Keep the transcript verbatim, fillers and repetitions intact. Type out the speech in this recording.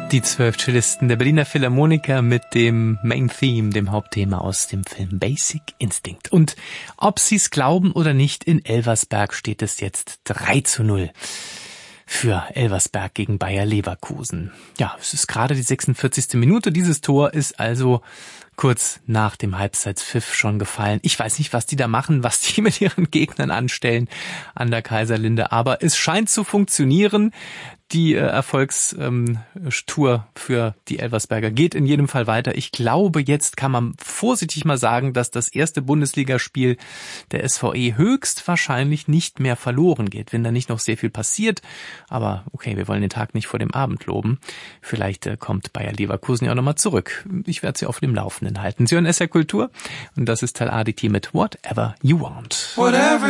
Die zwölf Cellisten der Berliner Philharmoniker mit dem Main Theme, dem Hauptthema aus dem Film Basic Instinct. Und ob Sie's glauben oder nicht, in Elversberg steht es jetzt drei zu null für Elversberg gegen Bayer Leverkusen. Ja, es ist gerade die sechsundvierzigste Minute. Dieses Tor ist also kurz nach dem Halbzeitpfiff schon gefallen. Ich weiß nicht, was die da machen, was die mit ihren Gegnern anstellen an der Kaiserlinde, aber es scheint zu funktionieren. Die äh, Erfolgstour ähm, für die Elversberger geht in jedem Fall weiter. Ich glaube, jetzt kann man vorsichtig mal sagen, dass das erste Bundesligaspiel der S V E höchstwahrscheinlich nicht mehr verloren geht, wenn da nicht noch sehr viel passiert. Aber okay, wir wollen den Tag nicht vor dem Abend loben. Vielleicht äh, kommt Bayer Leverkusen ja auch nochmal zurück. Ich werde Sie auf dem Laufenden halten. Sie hören S R Kultur und das ist Teil A D T mit Whatever You Want. Whatever